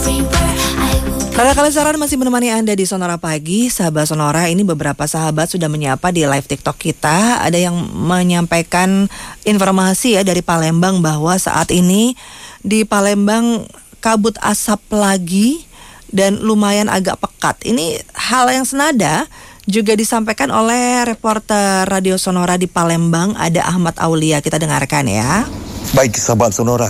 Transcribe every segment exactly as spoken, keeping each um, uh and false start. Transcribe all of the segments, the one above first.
Rara Kalesaran masih menemani Anda di Sonora Pagi. Sahabat Sonora, ini beberapa sahabat sudah menyapa di live TikTok kita. Ada yang menyampaikan informasi ya dari Palembang bahwa saat ini di Palembang kabut asap lagi dan lumayan agak pekat. Ini hal yang senada juga disampaikan oleh reporter Radio Sonora di Palembang, ada Ahmad Aulia. Kita dengarkan ya. Baik sahabat Sonora,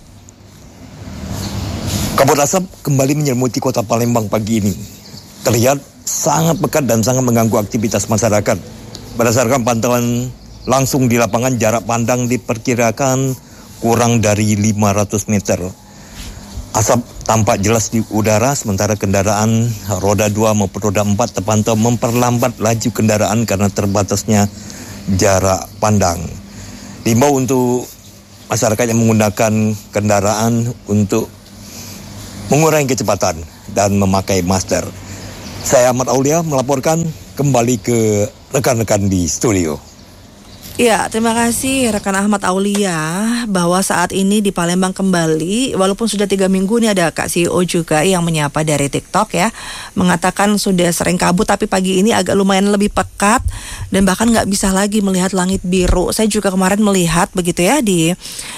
kabut asap kembali menyelimuti kota Palembang pagi ini. Terlihat sangat pekat dan sangat mengganggu aktivitas masyarakat. Berdasarkan pantauan langsung di lapangan, jarak pandang diperkirakan kurang dari lima ratus meter. Asap tampak jelas di udara, sementara kendaraan roda dua maupun roda empat terpantau memperlambat laju kendaraan karena terbatasnya jarak pandang. Diimbau untuk masyarakat yang menggunakan kendaraan untuk mengurangi kecepatan dan memakai masker. Saya Ahmad Aulia melaporkan, kembali ke rekan-rekan di studio. Ya, terima kasih rekan Ahmad Aulia, bahwa saat ini di Palembang kembali, walaupun sudah tiga minggu nih ada Kak C E O juga yang menyapa dari TikTok ya, mengatakan sudah sering kabut tapi pagi ini agak lumayan lebih pekat dan bahkan nggak bisa lagi melihat langit biru. Saya juga kemarin melihat begitu ya di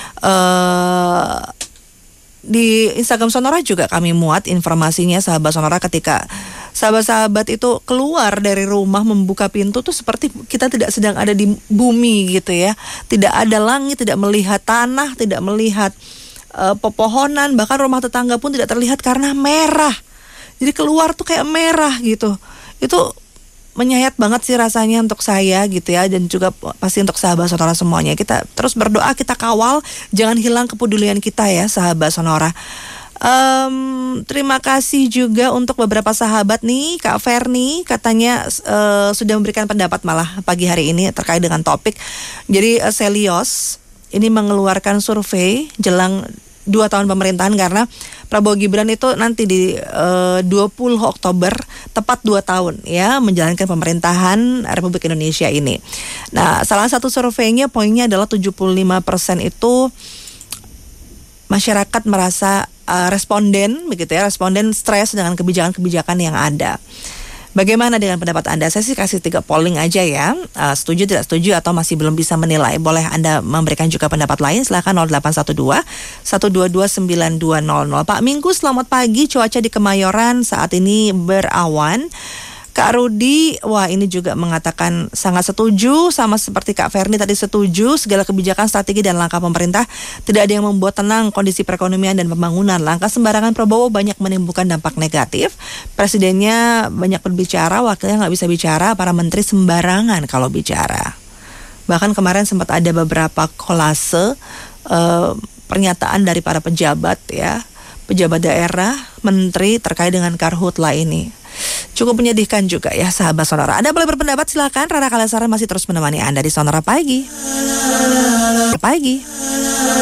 uh, di Instagram Sonora juga kami muat informasinya sahabat Sonora, ketika sahabat-sahabat itu keluar dari rumah membuka pintu tuh seperti kita tidak sedang ada di bumi gitu ya. Tidak ada langit, tidak melihat tanah, tidak melihat uh, pepohonan, bahkan rumah tetangga pun tidak terlihat karena merah. Jadi keluar tuh kayak merah gitu. Itu menyayat banget sih rasanya untuk saya gitu ya, dan juga pasti untuk sahabat Sonora semuanya. Kita terus berdoa, kita kawal, jangan hilang kepedulian kita ya sahabat Sonora. Um, terima kasih juga untuk beberapa sahabat nih. Kak Ferni katanya uh, sudah memberikan pendapat malah pagi hari ini terkait dengan topik. Jadi uh, Selios ini mengeluarkan survei jelang dua tahun pemerintahan, karena Prabowo Gibran itu nanti di uh, dua puluh Oktober tepat dua tahun ya menjalankan pemerintahan Republik Indonesia ini. Nah, salah satu surveinya poinnya adalah tujuh puluh lima persen itu masyarakat merasa uh, responden begitu ya, responden stres dengan kebijakan-kebijakan yang ada. Bagaimana dengan pendapat Anda? Saya sih kasih tiga polling aja ya, uh, setuju, tidak setuju, atau masih belum bisa menilai. Boleh Anda memberikan juga pendapat lain, silakan nol delapan satu dua, satu dua dua, sembilan dua nol nol. Pak Minggu, selamat pagi. Cuaca di Kemayoran saat ini berawan. Kak Rudi, wah ini juga mengatakan sangat setuju, sama seperti Kak Ferni tadi setuju, segala kebijakan, strategi dan langkah pemerintah tidak ada yang membuat tenang kondisi perekonomian dan pembangunan. Langkah sembarangan Prabowo banyak menimbulkan dampak negatif. Presidennya banyak berbicara, wakilnya nggak bisa bicara, para menteri sembarangan kalau bicara. Bahkan kemarin sempat ada beberapa kolase uh, pernyataan dari para pejabat ya, pejabat daerah, menteri terkait dengan karhutla ini. Cukup menyedihkan juga ya sahabat Sonora. Anda boleh berpendapat, silakan. Rara Kalesaran masih terus menemani Anda di Sonora Pagi. Pagi.